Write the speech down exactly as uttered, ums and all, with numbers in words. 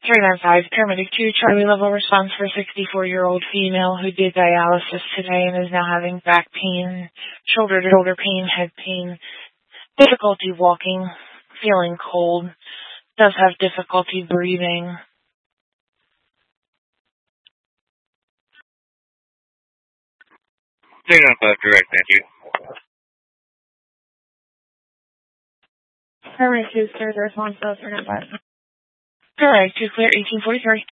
three nine five, paramedic two, Charlie level response for sixty-four-year-old female who did dialysis today and is now having back pain, shoulder-to-shoulder pain, head pain, difficulty walking, feeling cold, does have difficulty breathing. three nine five, direct, thank you. Paramedic two, clear the response to three nine five. Correct, two clear, eighteen forty-three.